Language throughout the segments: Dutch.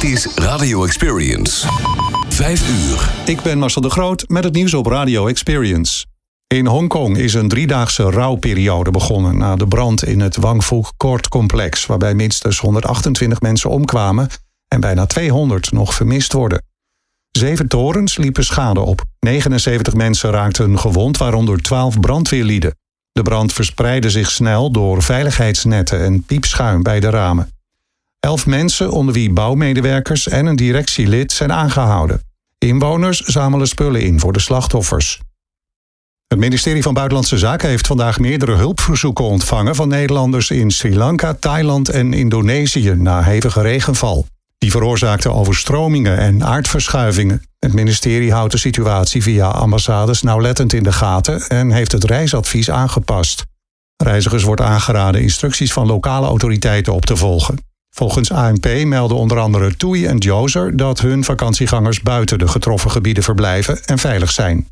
Dit is Radio Experience. 5 uur. Ik ben Marcel de Groot met het nieuws op Radio Experience. In Hongkong is een 3-daagse rouwperiode begonnen na de brand in het Wang Fuk Court complex, waarbij minstens 128 mensen omkwamen en bijna 200 nog vermist worden. 7 torens liepen schade op. 79 mensen raakten gewond, waaronder 12 brandweerlieden. De brand verspreidde zich snel door veiligheidsnetten en piepschuim bij de ramen. 11 mensen, onder wie bouwmedewerkers en een directielid, zijn aangehouden. Inwoners zamelen spullen in voor de slachtoffers. Het ministerie van Buitenlandse Zaken heeft vandaag meerdere hulpverzoeken ontvangen van Nederlanders in Sri Lanka, Thailand en Indonesië na hevige regenval. Die veroorzaakten overstromingen en aardverschuivingen. Het ministerie houdt de situatie via ambassades nauwlettend in de gaten en heeft het reisadvies aangepast. Reizigers wordt aangeraden instructies van lokale autoriteiten op te volgen. Volgens ANP melden onder andere TUI en Joser dat hun vakantiegangers buiten de getroffen gebieden verblijven en veilig zijn.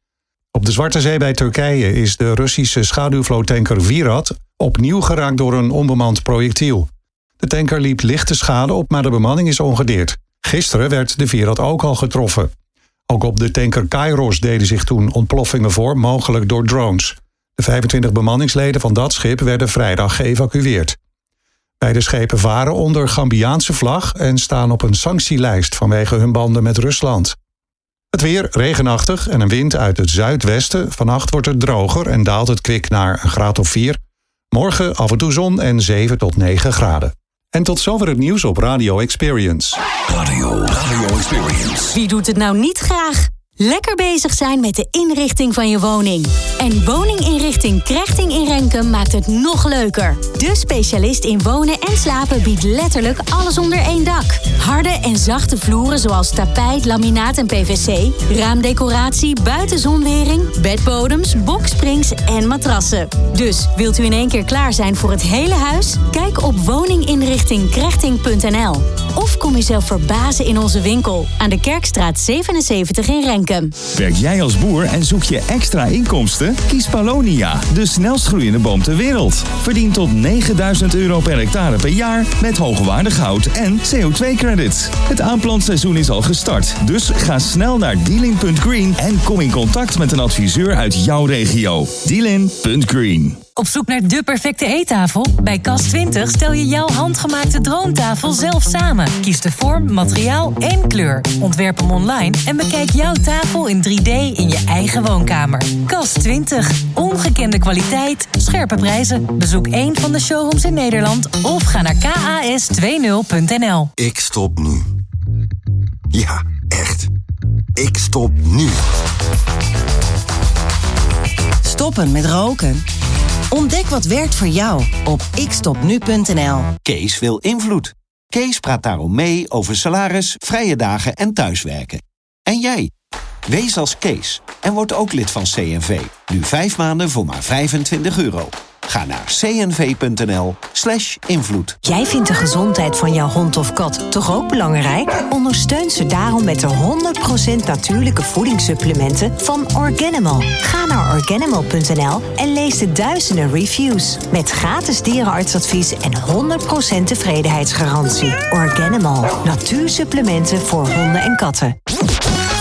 Op de Zwarte Zee bij Turkije is de Russische schaduwvloottanker Virat opnieuw geraakt door een onbemand projectiel. De tanker liep lichte schade op, maar de bemanning is ongedeerd. Gisteren werd de Virat ook al getroffen. Ook op de tanker Kairos deden zich toen ontploffingen voor, mogelijk door drones. De 25 bemanningsleden van dat schip werden vrijdag geëvacueerd. Beide schepen varen onder Gambiaanse vlag en staan op een sanctielijst vanwege hun banden met Rusland. Het weer regenachtig en een wind uit het zuidwesten. Vannacht wordt het droger en daalt het kwik naar een graad of 4. Morgen af en toe zon en 7 tot 9 graden. En tot zover het nieuws op Radio Experience. Radio Experience. Wie doet het nou niet graag? Lekker bezig zijn met de inrichting van je woning. En woninginrichting Krechting in Renkum maakt het nog leuker. De specialist in wonen en slapen biedt letterlijk alles onder één dak. Harde en zachte vloeren zoals tapijt, laminaat en PVC, raamdecoratie, buitenzonwering, bedbodems, boksprings en matrassen. Dus wilt u in één keer klaar zijn voor het hele huis? Kijk op woninginrichtingkrechting.nl. Of kom jezelf verbazen in onze winkel aan de Kerkstraat 77 in Renkum. Werk jij als boer en zoek je extra inkomsten? Kies Palonia, de snelst groeiende boom ter wereld. Verdien tot €9.000 per hectare per jaar met hoogwaardig hout en CO2-credits. Het aanplantseizoen is al gestart, dus ga snel naar dealin.green en kom in contact met een adviseur uit jouw regio. Dealin.green. Op zoek naar de perfecte eettafel? Bij Cas20 stel je jouw handgemaakte droomtafel zelf samen. Kies de vorm, materiaal en kleur. Ontwerp hem online en bekijk jouw tafel in 3D in je eigen woonkamer. Cas20. Ongekende kwaliteit, scherpe prijzen. Bezoek één van de showrooms in Nederland of ga naar kas20.nl. Ik stop nu. Ja, echt. Ik stop nu. Stoppen met roken? Ontdek wat werkt voor jou op ikstopnu.nl. Kees wil invloed. Kees praat daarom mee over salaris, vrije dagen en thuiswerken. En jij? Wees als Kees en word ook lid van CNV. Nu 5 maanden voor maar €25. Ga naar cnv.nl/invloed. Jij vindt de gezondheid van jouw hond of kat toch ook belangrijk? Ondersteun ze daarom met de 100% natuurlijke voedingssupplementen van Organimal. Ga naar organimal.nl en lees de duizenden reviews. Met gratis dierenartsadvies en 100% tevredenheidsgarantie. Organimal. Natuursupplementen voor honden en katten.